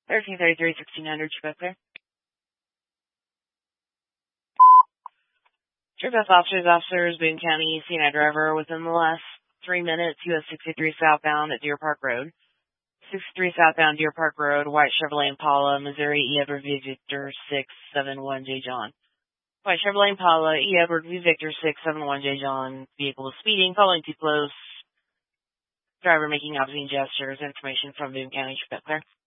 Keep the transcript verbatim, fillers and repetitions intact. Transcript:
thirteen thirty-three, sixteen hundred, Chippewa Clear. Trip officers, officers, Boone County, C N I driver, within the last three minutes, U S sixty-three southbound at Deer Park Road. sixty-three southbound Deer Park Road, white Chevrolet Impala, Missouri, E. Edward V. Victor, six seven one J. John. White Chevrolet Impala, E. Edward V. Victor, six seven one J. John. Vehicle is speeding, following too close. Driver making obscene gestures. Information from Boone County, Chippewa Clear.